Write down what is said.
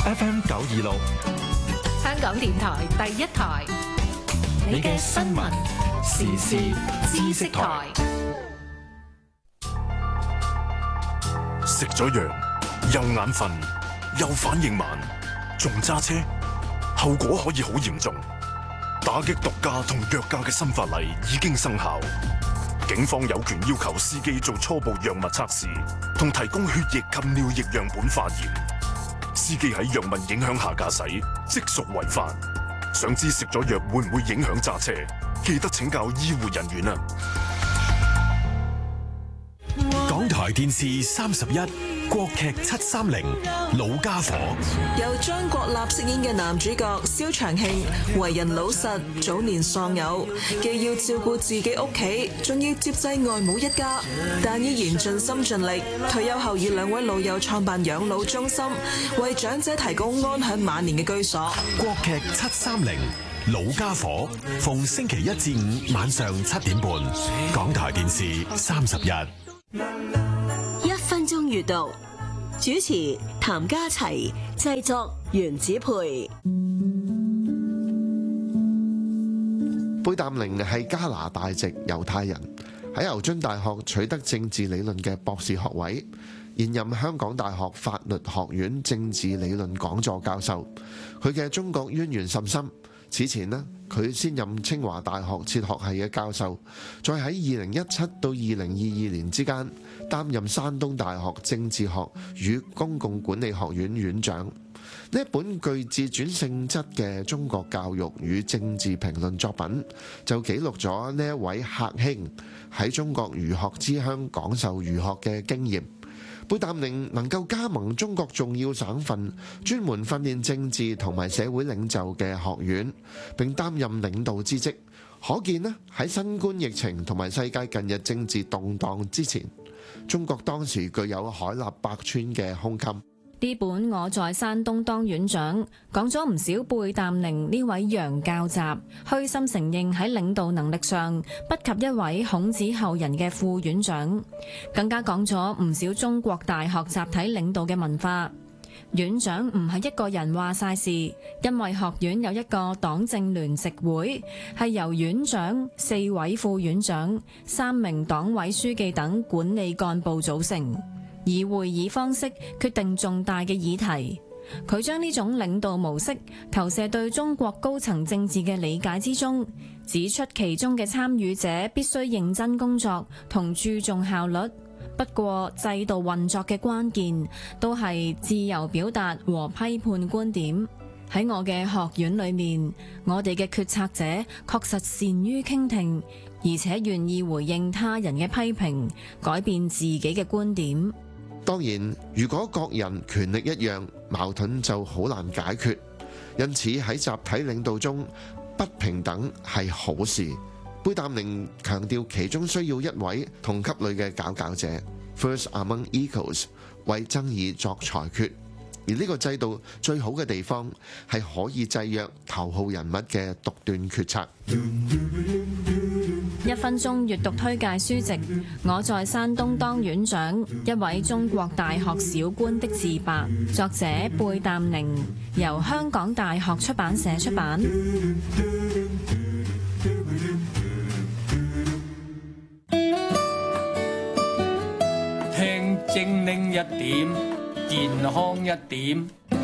FM 926， 香港電台第一台，你嘅新聞時事知識台。 食咗藥又眼瞓又反應慢，仲揸車，後果可以好嚴重。打擊毒駕同藥駕嘅新法例已經生效，警方有權要求司機做初步藥物測試，同提供血液及尿液樣本化驗。司機喺藥物影響下駕駛，即屬違法。想知食咗藥會唔會影響揸車？記得請教醫護人員啊！ 港台電視31國劇730老家伙， 由張國立飾演嘅男主角蕭長慶，為人老實，早年喪偶，既要照顧自己屋企，仲要接濟外母一家，但依然盡心盡力。退休後以2位老友創辦養老中心，為長者提供安享晚年嘅居所。 國劇730老家伙，逢星期1至5晚上7點半，港台電視31。 1分鐘閱讀，主持譚家齊，製作袁子培。 貝淡寧係加拿大籍猶太人，喺牛津大學取得政治理論嘅博士學位，現任香港大學法律學院政治理論講座教授。佢嘅中國淵源甚深。此前呢，佢先任清華大學哲學系嘅教授，再喺2017到2022年之間擔任山東大學政治學與公共管理學院院長。呢一本具自傳性質嘅中國教育與政治評論作品，就記錄咗呢一位客卿喺中國儒學之鄉講授儒學嘅經驗。貝淡寧能夠加盟中國重要省份，專門訓練政治同埋社會領袖嘅學院，並擔任領導之職。可見呢，喺新冠疫情同埋世界近日政治動盪之前，中國當時具有海納百川嘅胸襟。 呢本我在山東當院長講咗唔少貝淡寧呢位洋教習，虛心承認喺領導能力上不及一位孔子後人嘅副院長，更加講咗唔少中國大學集體領導嘅文化。院長唔係一個人話晒事，因為學院有一個黨政聯席會，係由院長、4位副院長、3名黨委書記等管理幹部組成，以會議方式決定重大嘅議題。佢將呢種領導模式投射對中國高層政治嘅理解之中，指出其中嘅參與者必須認真工作同注重效率。不過制度運作嘅關鍵都係自由表達和批判觀點。喺我嘅學院裏面，我哋嘅決策者確實善於傾聽，而且願意回應他人嘅批評，改變自己嘅觀點。 當然，如果各人權力一樣，矛盾就好難解決。因此喺集體領導中，不平等係好事。貝淡寧強調其中需要一位同級類嘅佼佼者 ，First among equals， 為爭議作裁決。而呢個制度最好嘅地方係可以制約頭號人物嘅獨斷決策。 1分鐘閱讀推介書籍《我在山東當院長》，一位中國大學小官的自白，作者貝淡寧，由香港大學出版社出版。 聽精靈一點，健康一點。